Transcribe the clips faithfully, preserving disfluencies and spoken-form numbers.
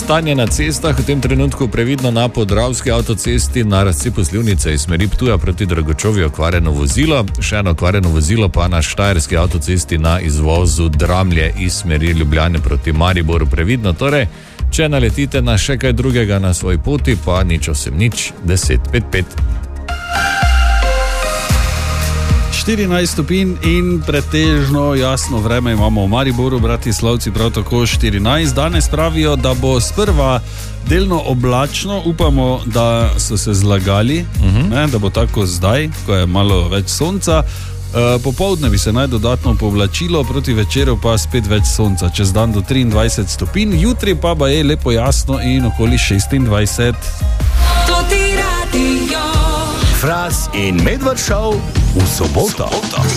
Stanje na cestah v tem trenutku previdno na Podravski avtocesti na razcepu Slivnice iz smeri Ptuja proti Dragočovju okvarjeno vozilo, še eno okvarjeno vozilo pa na Štajerski avtocesti na izvozu Dramlje iz smeri Ljubljane proti Mariboru. Previdno torej, če naletite na še kaj drugega na svoji poti, pa nič osem nič deset pet pet. štirinajst stopinj in pretežno jasno vreme imamo v Mariboru, Bratislavci prav tako štirinajst. Danes pravijo, da bo sprva delno oblačno, upamo, da so se zlagali, uh-huh. ne, da bo tako zdaj, ko je malo več sonca. E, popoldne bi se naj dodatno povlačilo, proti večeru pa spet več sonca, čez dan do triindvajset stopinj, jutri pa ba je lepo jasno in okoli šestindvajset. Fras in Medved Show v soboto.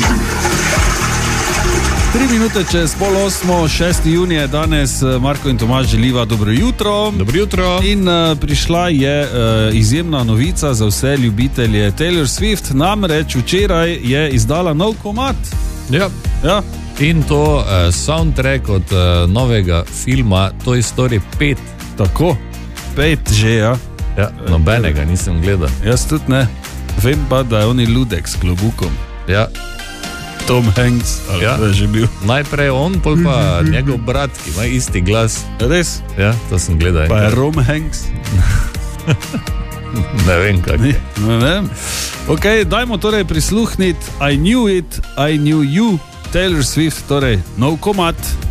Tri minute čez pol osmo, šesti junij je danes. Marko in Tomaž želiva dobro jutro. Dobro jutro. In uh, prišla je uh, izjemna novica za vse ljubitelje Taylor Swift, namreč včeraj je izdala nov komad. Ja. Ja. In to uh, soundtrack od uh, novega filma Toy Story pet. Tako, pet že, ja. Ja, nobenega nisem gledal. Jaz tudi ne. Vem pa, da je oni ludek s klobukom. Ja. Tom Hanks, ali ja. Je že bil. Najprej on, pol pa njegov brat, ki ima isti glas. Res? Ja, to sem gledal. Pa je Rom Hanks? Ne vem, kak je. Ne vem. Ok, dajmo torej prisluhniti I Knew It, I Knew You, Taylor Swift, torej nov komad.